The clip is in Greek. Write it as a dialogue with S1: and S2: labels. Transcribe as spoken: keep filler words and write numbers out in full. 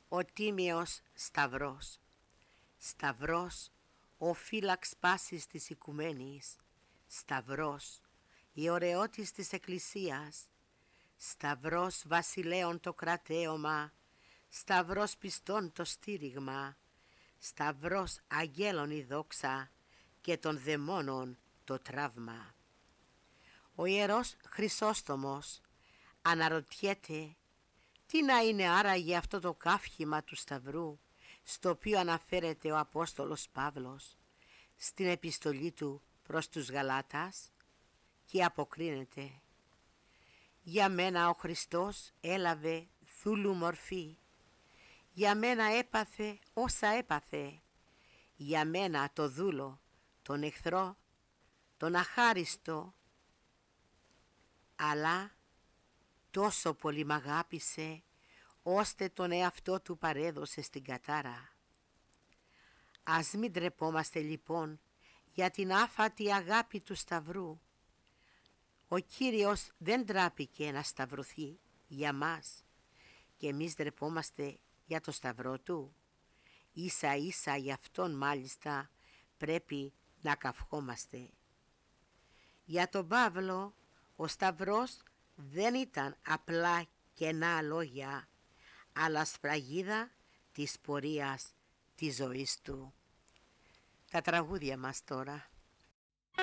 S1: Ο τίμιος Σταυρός. Σταυρός, ο φύλαξ πάσης της οικουμένης. Σταυρός, η ωραιότης της Εκκλησίας. Σταυρός βασιλέων το κρατέωμα. Σταυρός πιστών το στήριγμα. Σταυρός αγγέλων η δόξα και των δαιμόνων το τραύμα. Ο Ιερός Χρυσόστομος αναρωτιέται τι να είναι άραγε αυτό το καύχημα του Σταυρού στο οποίο αναφέρεται ο Απόστολος Παύλος στην επιστολή του προς τους Γαλάτας και αποκρίνεται: «Για μένα ο Χριστός έλαβε δούλου μορφή, για μένα έπαθε όσα έπαθε, για μένα το δούλο, τον εχθρό, τον αχάριστο, αλλά τόσο πολύ μ' αγάπησε, ώστε τον εαυτό του παρέδωσε στην κατάρα». Ας μην ντρεπόμαστε λοιπόν για την άφατη αγάπη του Σταυρού. Ο Κύριος δεν τράπηκε να σταυρωθεί για μας και εμείς ντρεπόμαστε για το Σταυρό του. Ίσα ίσα γι' αυτόν μάλιστα πρέπει να καυχόμαστε. Για τον Παύλο ο Σταυρός δεν ήταν απλά κενά λόγια, αλλά σφραγίδα της πορείας της ζωής του. Τα τραγούδια μας τώρα.